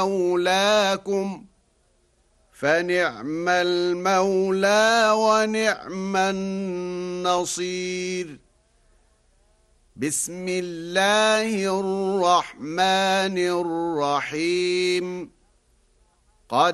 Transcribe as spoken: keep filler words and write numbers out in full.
مولاكم فنعم المولى ونعم النصير. بسم الله الرحمن الرحيم